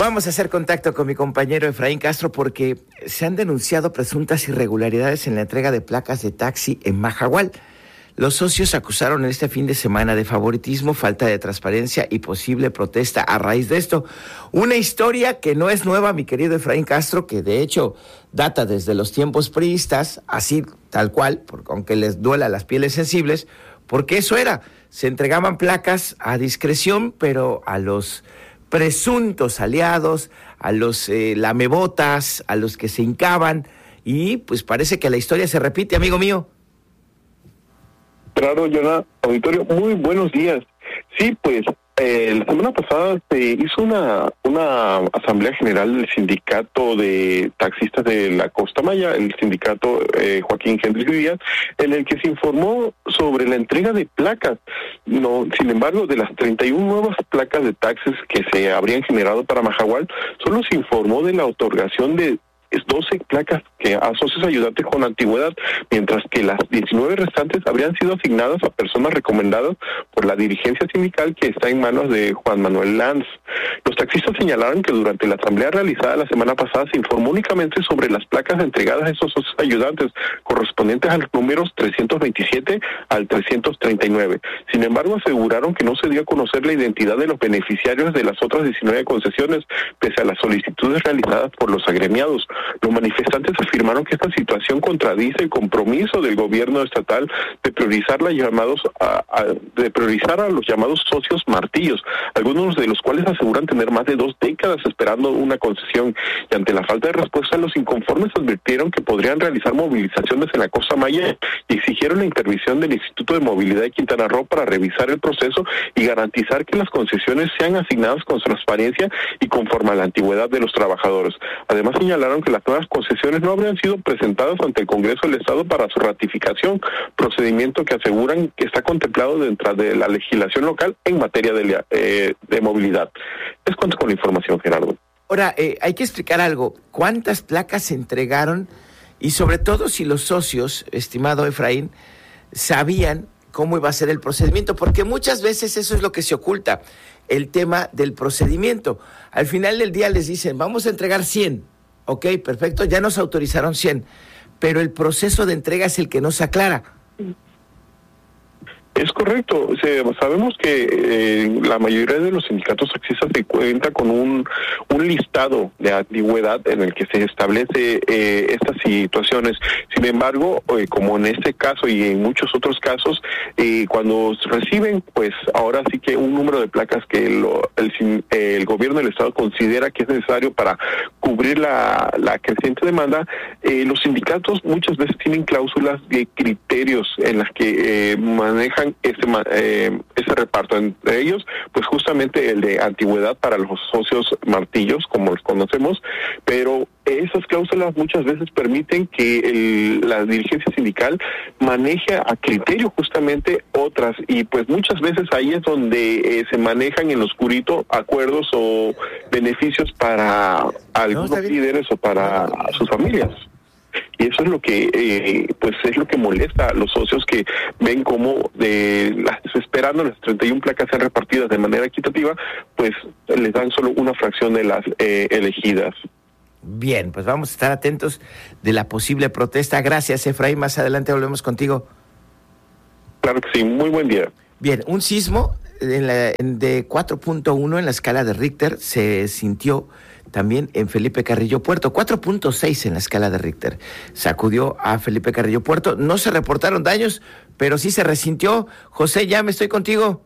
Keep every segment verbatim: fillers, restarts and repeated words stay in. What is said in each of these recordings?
Vamos a hacer contacto con mi compañero Efraín Castro porque se han denunciado presuntas irregularidades en la entrega de placas de taxi en Mahahual. Los socios acusaron este fin de semana de favoritismo, falta de transparencia y posible protesta a raíz de esto. Una historia que no es nueva, mi querido Efraín Castro, que de hecho data desde los tiempos priistas, así tal cual, porque aunque les duela las pieles sensibles, porque eso era, se entregaban placas a discreción, pero a los presuntos aliados, a los eh, lamebotas, a los que se hincaban, y pues parece que la historia se repite, amigo mío. Claro, Jonah, auditorio, muy buenos días. Sí, pues eh, la semana pasada se hizo una una asamblea general del sindicato de taxistas de la Costa Maya, el sindicato eh, Joaquín Hendrix Díaz, en el que se informó sobre la entrega de placas. No, sin embargo, de las treinta y una nuevas placas de taxis que se habrían generado para Mahahual, solo se informó de la otorgación de doce placas que a socios ayudantes con antigüedad, mientras que las diecinueve restantes habrían sido asignadas a personas recomendadas por la dirigencia sindical que está en manos de Juan Manuel Lanz. Los taxistas señalaron que durante la asamblea realizada la semana pasada se informó únicamente sobre las placas entregadas a esos socios ayudantes correspondientes a los números trescientos veintisiete al trescientos treinta y nueve. Sin embargo, aseguraron que no se dio a conocer la identidad de los beneficiarios de las otras diecinueve concesiones, pese a las solicitudes realizadas por los agremiados. Los manifestantes afirmaron que esta situación contradice el compromiso del gobierno estatal de priorizar los llamados a, a, de priorizar a los llamados socios martillos, algunos de los cuales aseguran tener más de dos décadas esperando una concesión, y ante la falta de respuesta los inconformes advirtieron que podrían realizar movilizaciones en la Costa Maya y exigieron la intervención del Instituto de Movilidad de Quintana Roo para revisar el proceso y garantizar que las concesiones sean asignadas con transparencia y conforme a la antigüedad de los trabajadores. Además señalaron que las nuevas concesiones no habrían sido presentadas ante el Congreso del Estado para su ratificación, procedimiento que aseguran que está contemplado dentro de la legislación local en materia de, eh, de movilidad. Les cuento con la información, Gerardo. Ahora, eh, hay que explicar algo. ¿Cuántas placas se entregaron? Y sobre todo si los socios, estimado Efraín, sabían cómo iba a ser el procedimiento, porque muchas veces eso es lo que se oculta, el tema del procedimiento. Al final del día les dicen, vamos a entregar cien. Ok, perfecto, ya nos autorizaron cien, pero el proceso de entrega es el que no se aclara. Es correcto. Se, sabemos que eh, la mayoría de los sindicatos taxistas se cuenta con un, un listado de antigüedad en el que se establece eh, estas situaciones. Sin embargo, eh, como en este caso y en muchos otros casos, eh, cuando reciben, pues ahora sí que un número de placas que lo, el, el gobierno del Estado considera que es necesario para cubrir la, la creciente demanda, eh, los sindicatos muchas veces tienen cláusulas de criterios en las que eh, manejan ese, eh, ese reparto. Entre ellos, pues justamente el de antigüedad para los socios martillos, como los conocemos, pero esas cláusulas muchas veces permiten que el, la dirigencia sindical maneje a criterio justamente otras, y pues muchas veces ahí es donde eh, se manejan en lo oscurito acuerdos o beneficios para algunos no, líderes o para no. sus familias. Y eso es lo que eh, pues es lo que molesta a los socios, que ven cómo de las, esperando las treinta y una placas sean repartidas de manera equitativa, pues les dan solo una fracción de las eh, elegidas. Bien, pues vamos a estar atentos de la posible protesta. Gracias, Efraín. Más adelante volvemos contigo. Claro que sí. Muy buen día. Bien, un sismo en la, en de cuatro punto uno en la escala de Richter se sintió también en Felipe Carrillo Puerto, cuatro punto seis en la escala de Richter. Sacudió a Felipe Carrillo Puerto. No se reportaron daños, pero sí se resintió. José, ya me estoy contigo.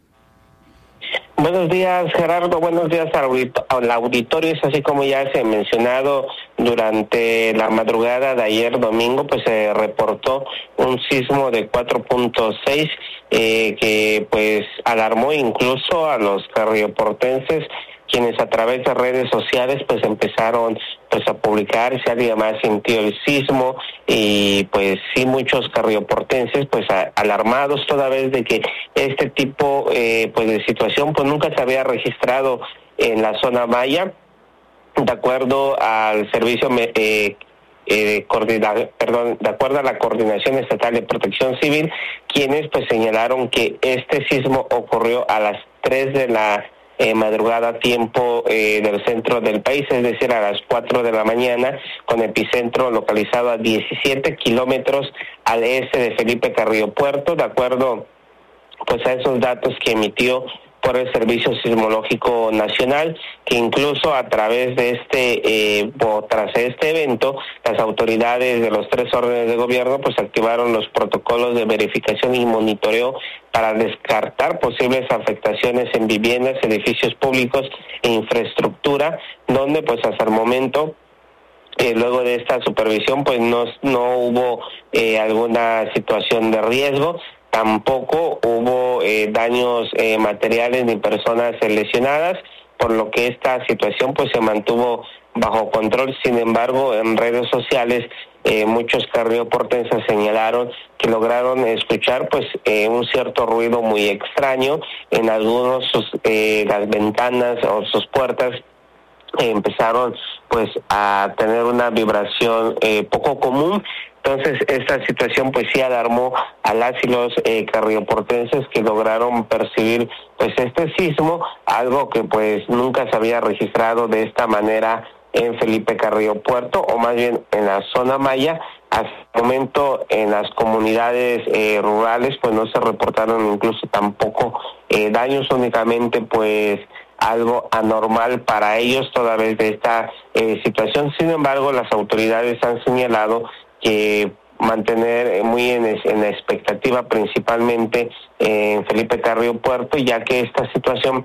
Buenos días, Gerardo. Buenos días al auditorio. Es así como ya se ha mencionado, durante la madrugada de ayer domingo, pues se reportó un sismo de cuatro punto seis eh, que pues alarmó incluso a los carrioportenses, quienes a través de redes sociales pues empezaron pues a publicar si alguien más sintió el sismo, y pues sí, muchos carrioportenses pues a, alarmados toda vez de que este tipo eh, pues de situación pues nunca se había registrado en la zona maya, de acuerdo al servicio eh, eh, coordina, perdón, de acuerdo a la Coordinación Estatal de Protección Civil, quienes pues señalaron que este sismo ocurrió a las tres de la eh, madrugada tiempo eh, del centro del país, es decir, a las cuatro de la mañana, con epicentro localizado a diecisiete kilómetros al este de Felipe Carrillo Puerto, de acuerdo pues a esos datos que emitió por el Servicio Sismológico Nacional, que incluso a través de este, eh, o tras este evento, las autoridades de los tres órdenes de gobierno pues activaron los protocolos de verificación y monitoreo para descartar posibles afectaciones en viviendas, edificios públicos e infraestructura, donde pues hasta el momento Eh, luego de esta supervisión pues no, no hubo eh, alguna situación de riesgo, tampoco hubo eh, daños eh, materiales ni personas lesionadas, por lo que esta situación pues se mantuvo bajo control. Sin embargo, en redes sociales eh, muchos carrioportenses señalaron que lograron escuchar pues eh, un cierto ruido muy extraño en algunos sus, eh, las ventanas o sus puertas. Eh, empezaron pues a tener una vibración eh, poco común. Entonces esta situación pues sí alarmó a las y los eh, carrioportenses, que lograron percibir pues este sismo, algo que pues nunca se había registrado de esta manera en Felipe Carrillo Puerto, o más bien en la zona maya. Hasta el momento en las comunidades eh, rurales pues no se reportaron incluso tampoco eh, daños, únicamente pues algo anormal para ellos toda vez de esta eh, situación. Sin embargo, las autoridades han señalado que mantener muy en, en la expectativa principalmente eh, en Felipe Carrillo Puerto, ya que esta situación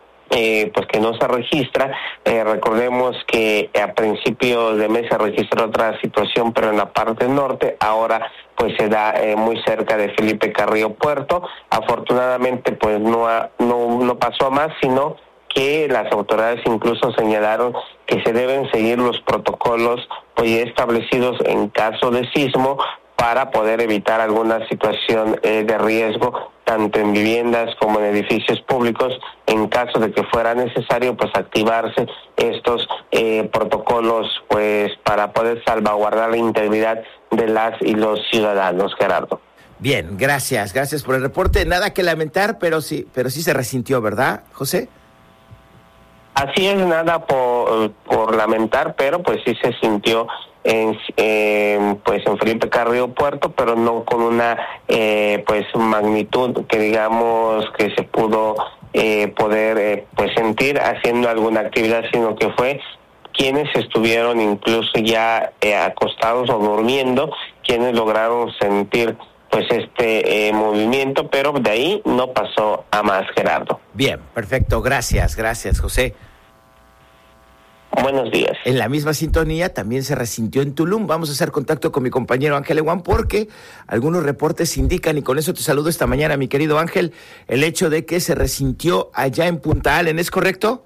Eh, pues que no se registra. Eh, recordemos que a principios de mes se registró otra situación, pero en la parte norte. Ahora pues se da eh, muy cerca de Felipe Carrillo Puerto. Afortunadamente pues no, ha, no, no pasó a más, sino que las autoridades incluso señalaron que se deben seguir los protocolos pues establecidos en caso de sismo, para poder evitar alguna situación eh, de riesgo, tanto en viviendas como en edificios públicos, en caso de que fuera necesario pues activarse estos eh, protocolos pues para poder salvaguardar la integridad de las y los ciudadanos. Gerardo. Bien, gracias, gracias por el reporte. Nada que lamentar, pero sí, pero sí se resintió, ¿verdad, José? Así es, nada por, por lamentar, pero pues sí se sintió en eh, pues en Felipe Carrillo Puerto, pero no con una eh, pues magnitud que digamos que se pudo eh, poder eh, pues sentir haciendo alguna actividad, sino que fue quienes estuvieron incluso ya eh, acostados o durmiendo, quienes lograron sentir pues este eh, movimiento, pero de ahí no pasó a más, Gerardo. Bien, perfecto, gracias, gracias, José. Buenos días. En la misma sintonía también se resintió en Tulum. Vamos a hacer contacto con mi compañero Ángel Eguán, porque algunos reportes indican, y con eso te saludo esta mañana, mi querido Ángel, el hecho de que se resintió allá en Punta Allen, ¿es correcto?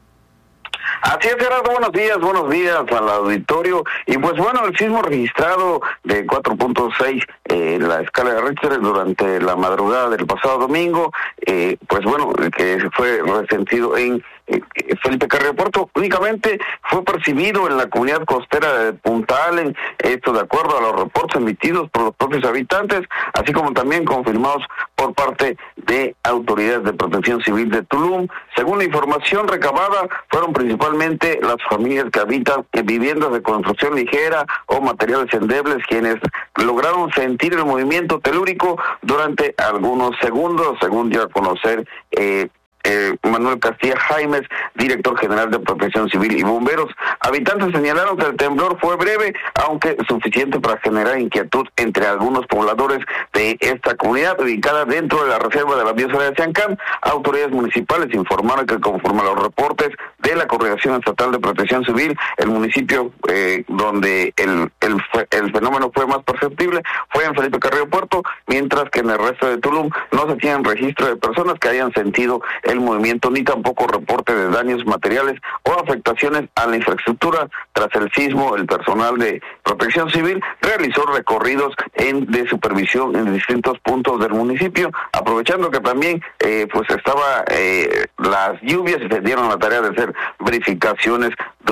Así es, Gerardo, buenos días, buenos días al auditorio. Y pues bueno, el sismo registrado de cuatro punto seis en eh, la escala de Richter durante la madrugada del pasado domingo, eh, pues bueno, que fue resentido en eh, Felipe Carrillo Puerto, únicamente fue percibido en la comunidad costera de Punta Allen, esto de acuerdo a los reportes emitidos por los propios habitantes, así como también confirmados por parte de autoridades de protección civil de Tulum. Según la información recabada, fueron principalmente las familias que habitan en viviendas de construcción ligera o materiales endebles quienes lograron sentir el movimiento telúrico durante algunos segundos, según dio a conocer eh, Eh, Manuel Castilla Jaimes, director general de Protección Civil y Bomberos. Habitantes señalaron que el temblor fue breve, aunque suficiente para generar inquietud entre algunos pobladores de esta comunidad ubicada dentro de la reserva de la biosfera de Siancán. Autoridades municipales informaron que conforme a los reportes de la Coordinación Estatal de Protección Civil, el municipio eh, donde el, el, el fenómeno fue más perceptible fue en Felipe Carrillo Puerto, mientras que en el resto de Tulum no se tienen registro de personas que hayan sentido el movimiento, ni tampoco reporte de daños materiales o afectaciones a la infraestructura. Tras el sismo, el personal de Protección Civil realizó recorridos en, de supervisión en distintos puntos del municipio, aprovechando que también eh, pues estaba eh, las lluvias y se dieron la tarea de hacer verificaciones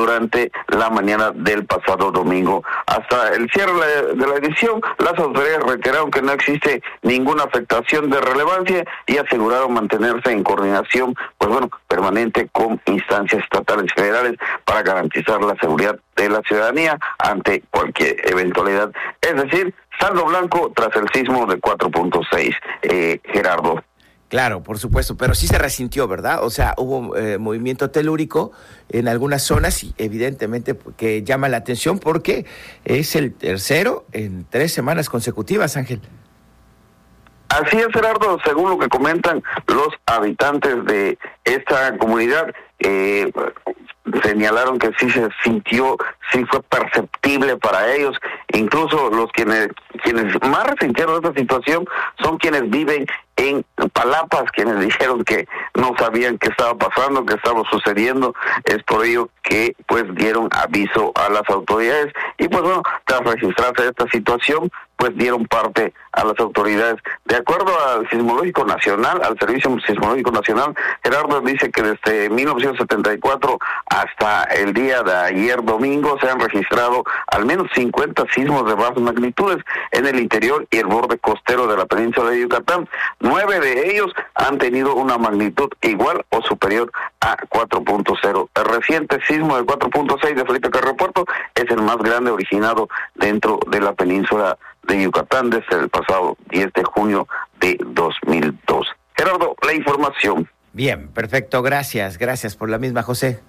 durante la mañana del pasado domingo. Hasta el cierre de la edición, las autoridades reiteraron que no existe ninguna afectación de relevancia y aseguraron mantenerse en coordinación, pues bueno, permanente con instancias estatales y federales para garantizar la seguridad de la ciudadanía ante cualquier eventualidad. Es decir, saldo blanco tras el sismo de cuatro punto seis, eh, Gerardo. Claro, por supuesto, pero sí se resintió, ¿verdad? O sea, hubo eh, movimiento telúrico en algunas zonas y evidentemente que llama la atención porque es el tercero en tres semanas consecutivas, Ángel. Así es, Gerardo, según lo que comentan los habitantes de esta comunidad, eh, señalaron que sí se sintió, sí fue perceptible para ellos. Incluso los quienes quienes más resintieron esta situación son quienes viven en Palapas, quienes dijeron que no sabían qué estaba pasando, qué estaba sucediendo. Es por ello que pues dieron aviso a las autoridades y pues bueno, tras registrarse esta situación, pues dieron parte a las autoridades. De acuerdo al Sismológico Nacional, al Servicio Sismológico Nacional, Gerardo dice que desde mil novecientos setenta y cuatro hasta el día de ayer domingo se han registrado al menos cincuenta sismos de bajas magnitudes en el interior y el borde costero de la península de Yucatán. Nueve de ellos han tenido una magnitud igual o superior a cuatro punto cero. El reciente sismo de cuatro punto seis de Felipe Carrillo Puerto es el más grande originado dentro de la península de Yucatán desde el pasado diez de junio de dos mil dos. Gerardo, la información. Bien, perfecto, gracias, gracias por la misma, José.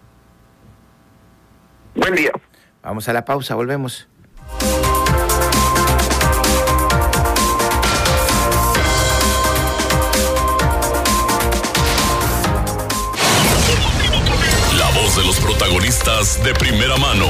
Buen día. Vamos a la pausa, volvemos. La voz de los protagonistas de primera mano.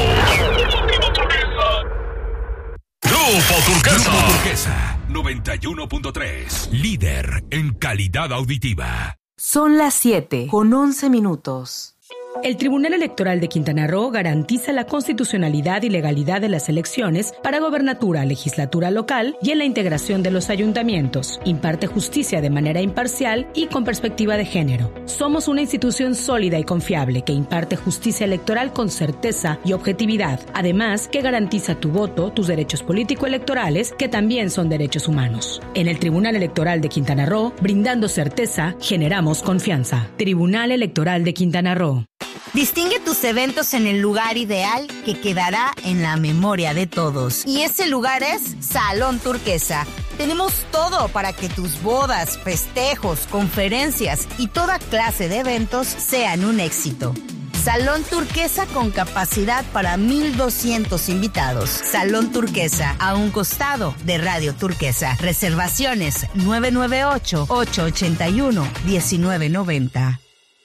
Grupo Turquesa. Grupo Turquesa, noventa y uno punto tres. Líder en calidad auditiva. Son las siete con once minutos. El Tribunal Electoral de Quintana Roo garantiza la constitucionalidad y legalidad de las elecciones para gobernatura, legislatura local y en la integración de los ayuntamientos. Imparte justicia de manera imparcial y con perspectiva de género. Somos una institución sólida y confiable que imparte justicia electoral con certeza y objetividad. Además, que garantiza tu voto, tus derechos político-electorales, que también son derechos humanos. En el Tribunal Electoral de Quintana Roo, brindando certeza, generamos confianza. Tribunal Electoral de Quintana Roo. Distingue tus eventos en el lugar ideal que quedará en la memoria de todos. Y ese lugar es Salón Turquesa. Tenemos todo para que tus bodas, festejos, conferencias y toda clase de eventos sean un éxito. Salón Turquesa con capacidad para mil doscientos invitados. Salón Turquesa, a un costado de Radio Turquesa. Reservaciones nueve nueve ocho, ocho ocho uno, uno nueve nueve cero.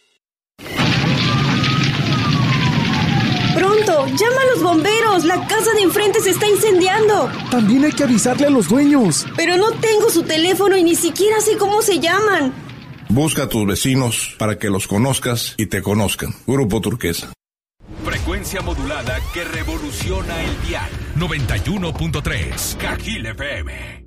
¡Pronto! ¡Llama a los bomberos! ¡La casa de enfrente se está incendiando! También hay que avisarle a los dueños. Pero no tengo su teléfono y ni siquiera sé cómo se llaman. Busca a tus vecinos para que los conozcas y te conozcan. Grupo Turquesa. Frecuencia modulada que revoluciona el dial. noventa y uno punto tres. Cajil F M.